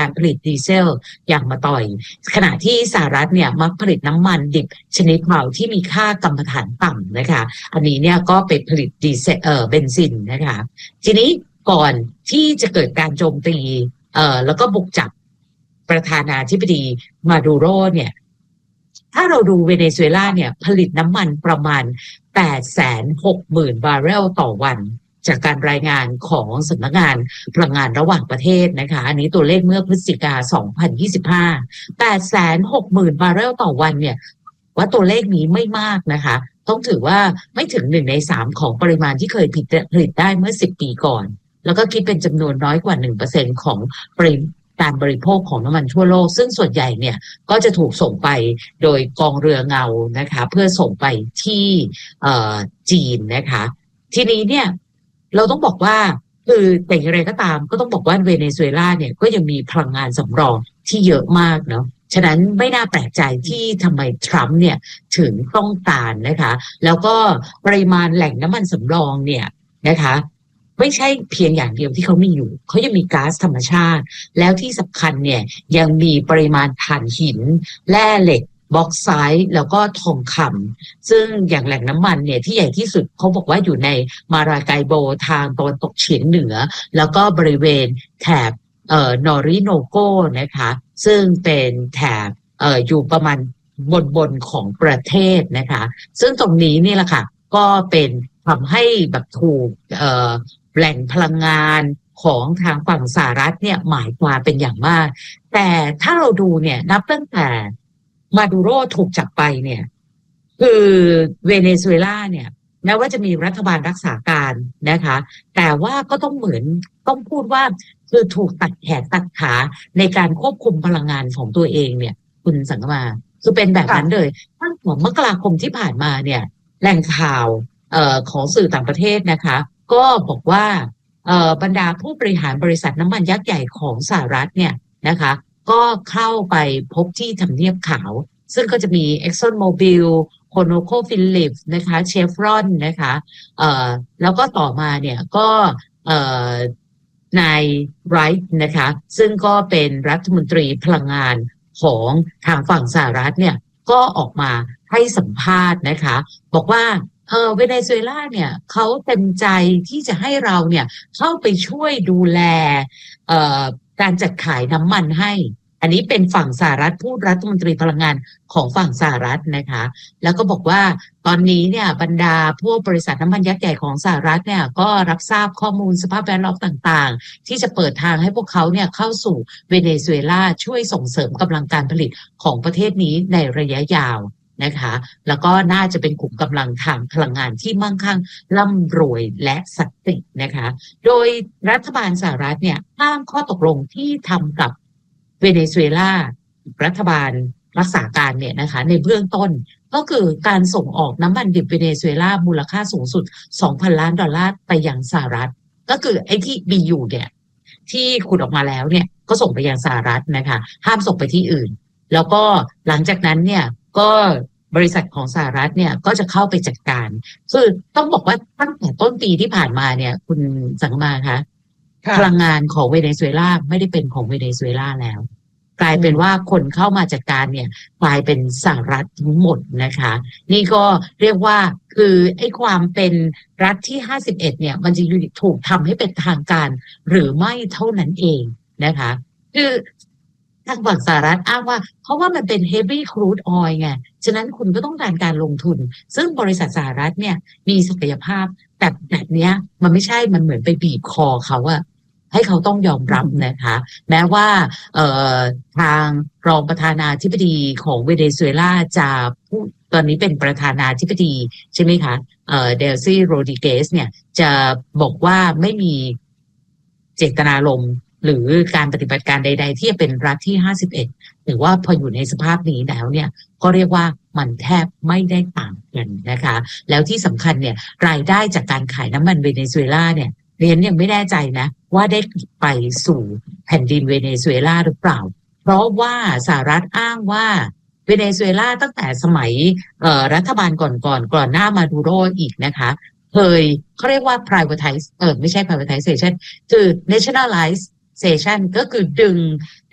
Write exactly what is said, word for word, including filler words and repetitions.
การผลิตดีเซลอย่างมาต่อยขณะที่สหรัฐเนี่ยมักผลิตน้ำมันดิบชนิดเบาที่มีค่ากรรมฐานต่ำนะคะอันนี้เนี่ยก็ไปผลิตดีเซลเอ่อเบนซินนะคะทีนี้ก่อนที่จะเกิดการโจมตีเอ่อแล้วก็บุกจับประธานาธิบดีมาดูโรเนี่ยถ้าเราดูเวเนซุเอลาเนี่ยผลิตน้ำมันประมาณ แปดแสนหกหมื่น บาร์เรลต่อวันจากการรายงานของสำนักงานพลังงานระหว่างประเทศนะคะอันนี้ตัวเลขเมื่อพฤศจิกายนสองพันยี่สิบห้า แปดแสนหกหมื่น บาร์เรลต่อวันเนี่ยว่าตัวเลขนี้ไม่มากนะคะต้องถือว่าไม่ถึงหนึ่งในสามของปริมาณที่เคยผลิตได้เมื่อสิบปีก่อนแล้วก็คิดเป็นจำนวนน้อยกว่า หนึ่งเปอร์เซ็นต์ ของปริมาณการบริโภคของน้ำมันทั่วโลกซึ่งส่วนใหญ่เนี่ยก็จะถูกส่งไปโดยกองเรือเงานะคะเพื่อส่งไปที่จีนนะคะทีนี้เนี่ยเราต้องบอกว่าคือแต่อย่างไรก็ตามก็ต้องบอกว่าเวเนซุเอลาเนี่ยก็ยังมีพลังงานสำรองที่เยอะมากเนาะฉะนั้นไม่น่าแปลกใจที่ทำไมทรัมป์เนี่ยถึงต้องการนะคะแล้วก็ปริมาณแหล่งน้ำมันสำรองเนี่ยนะคะไม่ใช่เพียงอย่างเดียวที่เขามีอยู่เขายังมีก๊าซธรรมชาติแล้วที่สำคัญเนี่ยยังมีปริมาณถ่านหินแร่เหล็กบ็อกไซต์แล้วก็ทองคำซึ่งอย่างแหล่งน้ำมันเนี่ยที่ใหญ่ที่สุดเขาบอกว่าอยู่ในมาราไกโบทางตะวันตกเฉียงเหนือแล้วก็บริเวณแถบเอ่อนอริโนโกนะคะซึ่งเป็นแถบเอ่ออยู่ประมาณบนบนของประเทศนะคะซึ่งตรงนี้นี่แหละค่ะก็เป็นทำให้แบบถูกเอ่อแหล่งพลังงานของทางฝั่งสหรัฐเนี่ยหมายความเป็นอย่างมากแต่ถ้าเราดูเนี่ยนับตั้งแต่มาดูโรถูกจับไปเนี่ยคือเวเนซุเอลาเนี่ยแม้ว่าจะมีรัฐบาลรักษาการนะคะแต่ว่าก็ต้องเหมือนต้องพูดว่าคือถูกตัดแขนตัดขาในการควบคุมพลังงานของตัวเองเนี่ยคุณสังกมาคือเป็นแบบนั้นเลยตั้งแต่มกราคมที่ผ่านมาเนี่ยแหล่งข่าวเอ่อของสื่อต่างประเทศนะคะก็บอกว่าเอ่อบรรดาผู้บริหารบริษัทน้ำมันยักษ์ใหญ่ของสหรัฐเนี่ยนะคะก็เข้าไปพบที่ทำเนียบขาวซึ่งก็จะมี Exxon Mobil ConocoPhillips นะคะ Chevron นะคะเอ่อแล้วก็ต่อมาเนี่ยก็เอ่อนายไรท์นะคะซึ่งก็เป็นรัฐมนตรีพลังงานของทางฝั่งสหรัฐเนี่ยก็ออกมาให้สัมภาษณ์นะคะบอกว่าเออเวเนซุเอลาเนี่ยเขาเต็มใจที่จะให้เราเนี่ยเข้าไปช่วยดูแลเอ่อการจัดขายน้ำมันให้อันนี้เป็นฝั่งสหรัฐพูดรัฐมนตรีพลังงานของฝั่งสหรัฐนะคะแล้วก็บอกว่าตอนนี้เนี่ยบรรดาพวกบริษัทน้ำมันยักษ์ใหญ่ของสหรัฐเนี่ยก็รับทราบข้อมูลสภาพแวดล้อมต่างๆที่จะเปิดทางให้พวกเขาเนี่ยเข้าสู่เวเนซุเอลาช่วยส่งเสริมกำลังการผลิตของประเทศนี้ในระยะยาวนะคะแล้วก็น่าจะเป็นกลุ่มกำลังทางพลังงานที่มั่งคั่งร่ำรวยและสันตินะคะโดยรัฐบาลสหรัฐเนี่ยอ้างข้อตกลงที่ทำกับเวเนซุเอลารัฐบาลรักษาการเนี่ยนะคะในเบื้องต้นก็คือการส่งออกน้ำมันดิบเวเนซุเอลามูลค่าสูงสุด สองพัน ล้านดอลลาร์ไปยังสหรัฐก็คือไอ้ที่มีอยู่เนี่ยที่ขุดออกมาแล้วเนี่ยก็ส่งไปยังสหรัฐนะคะห้ามส่งไปที่อื่นแล้วก็หลังจากนั้นเนี่ยก็บริษัทของสหรัฐเนี่ยก็จะเข้าไปจัดการคือต้องบอกว่าตั้งแต่ต้นปีที่ผ่านมาเนี่ยคุณสังมาคะพลังงานของเวเนซุเอลาไม่ได้เป็นของเวเนซุเอลาแล้วกลายเป็นว่าคนเข้ามาจัดการเนี่ยกลายเป็นสหรัฐทั้งหมดนะคะนี่ก็เรียกว่าคือไอ้ความเป็นรัฐที่ห้าสิบเอ็ดเนี่ยมันจะถูกทำให้เป็นทางการหรือไม่เท่านั้นเองนะคะคือทางฝั่งสหรัฐอ้างว่าเพราะว่ามันเป็น heavy crude oil ไงฉะนั้นคุณก็ต้องการการลงทุนซึ่งบริษัทสหรัฐเนี่ยมีศักยภาพแต่แบบเนี้ยมันไม่ใช่มันเหมือนไปบีบคอเขาอะให้เขาต้องยอมรับนะคะแม้ว่าเอ่อทางรองประธานาธิบดีของเวเนซุเอลาจะพูดตอนนี้เป็นประธานาธิบดีใช่ไหมคะเอ่อเดลซี่โรดริเกสเนี่ยจะบอกว่าไม่มีเจตนารมณ์หรือการปฏิบัติการใดๆที่จะเป็นรัฐที่ห้าสิบเอ็ดหรือว่าพออยู่ในสภาพนี้แล้วเนี่ยก็เรียกว่ามันแทบไม่ได้ต่างกันนะคะแล้วที่สำคัญเนี่ยรายได้จากการขายน้ำมันเวเนซุเอลาเนี่ยเรียนยังไม่แน่ใจนะว่าได้ไปสู่แผ่นดินเวเนซุเอลาหรือเปล่าเพราะว่าสหรัฐอ้างว่าเวเนซุเอลาตั้งแต่สมัยรัฐบาลก่อนๆ ก่อนก่อนหน้ามาดูโรอีกนะคะเคยเขาเรียกว่า privatize เออไม่ใช่ privatization คือ nationalization ก็คือดึง